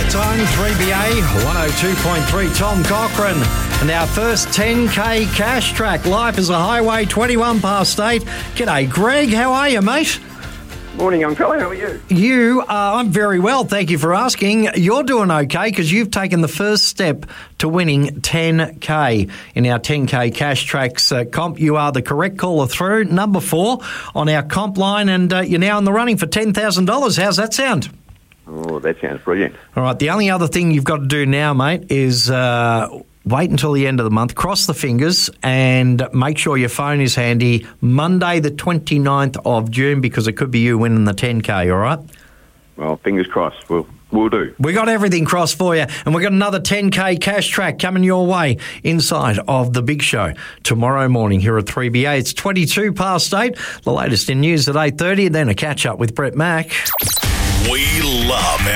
that time, 3BA 102.3, Tom Cochrane. And our first 10K cash track, Life is a Highway, 21 past 8. G'day, Greg. How are you, mate? Morning, young fella. How are you? I'm very well, thank you for asking. You're doing okay because you've taken the first step to winning 10K in our 10K cash tracks comp. You are the correct caller through, number 4 on our comp line, and you're now in the running for $10,000. How's that sound? Oh, that sounds brilliant. All right, the only other thing you've got to do now, mate, is wait until the end of the month, cross the fingers, and make sure your phone is handy Monday the 29th of June, because it could be you winning the 10K, all right? Well, fingers crossed. We'll do. We got everything crossed for you, and we've got another 10K cash track coming your way inside of The Big Show tomorrow morning here at 3BA. It's 22 past 8, the latest in news at 8:30, and then a catch-up with Brett Mack. We love